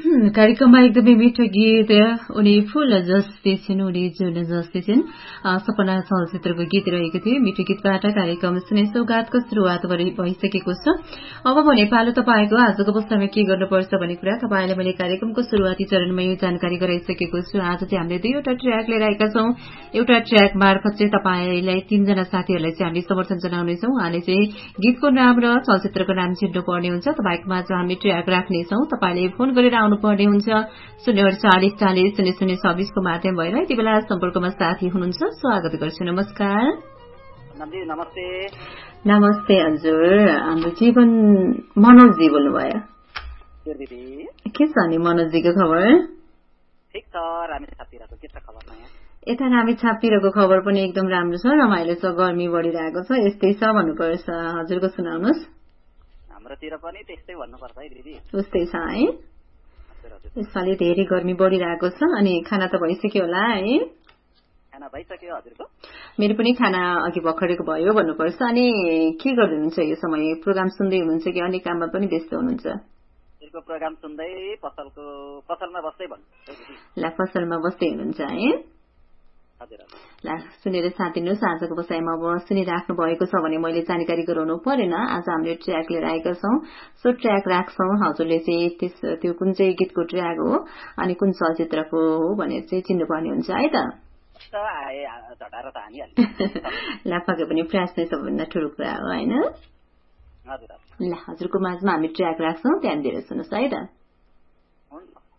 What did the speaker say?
कार्यक्रममा एकदमै मिठो गीत उनी फुल जस्तै छिन् उनी जुन जस्तै छिन् सपना चलचित्रको गीत रहेको थियो। मिठो गीतबाट कार्यक्रम सुने सौगातको सुरुवात भइसकेको छ। अब भने पालो तपाईँको आजको अवस्थामा के गर्नुपर्छ भन्ने कुरा तपाईँलाई मैले कार्यक्रमको सुरुवाती चरणमा यो जानकारी गराइसकेको छु। आज चाहिँ हामीले दुईवटा ट्र्याक लिएर आएका छौं। एउटा ट्र्याक मार्फत चाहिँ तपाईँलाई 3 जना साथीहरूलाई चाहिँ हामीले समर्थन जनाउनेछौँ। उहाँले चाहिँ गीतको नाम र चलचित्रको नाम चिन्नु पर्ने हुन्छ। तपाईँको माझ हामी ट्र्याक राख्नेछौँ। तपाईँले फोन गरेर आउनुपर्ने हुन्छ 048400026 को माध्यम भएर। यति बेला सम्पर्कमा साथी हुनुहुन्छ, स्वागत गर्छु। नमस्कार। नमस्ते। नमस्ते हजुर, हाम्रो जीवन मनोजजी बोल्नुभयो। के छ नि मनोजजीको खबर? ठिक छ, रामेछापतिरको के छ खबर नयाँ? यता रामेछापतिरको खबर पनि एकदम राम्रो छ, रमाइलो छ, गर्मी बढिरहेको छ, यस्तै छ भन्नुपर्छ। हजुरको सुनाउनुहोस्। हाम्रोतिर पनि त्यस्तै भन्नुपर्छ है दिदी। उस्तै छ है। यसपालि धेरै गर्मी बढिरहेको छ। अनि खाना त भइसक्यो होला है? खाना भइसक्यो। हजुरको? मेरो पनि खाना अघि भर्खरको भयो भन्नुपर्छ। अनि के गर्दै हुनुहुन्छ यो समय? प्रोग्राम सुन्दै हुनुहुन्छ कि अन्य काममा पनि व्यस्त हुनुहुन्छ? हजुरको प्रोग्राम सुन्दै पसलमा बस्दै भन्नु। ल पसलमा बस्दै हुनुहुन्छ है? हजुर। ल सुनेर साथ दिनुहोस्। आजको बसाइमा अब सुनिराख्नु भएको छ भने मैले जानकारी गराउनु परेन। आज हामीले ट्र्याक लिएर आएका छौँ। सो ट्र्याक राख्छौँ। हजुरले चाहिँ त्यो कुन चाहिँ गीतको ट्र्याक हो अनि कुन चलचित्रको हो भनेर चाहिँ चिन्नुपर्ने हुन्छ है त। ल पक्कै पनि प्रयास नै सबभन्दा ठुलो कुरा हो होइन? ल हजुरको माझमा हामी ट्र्याक राख्छौँ, ध्यान दिएर सुन्नुहोस् है त।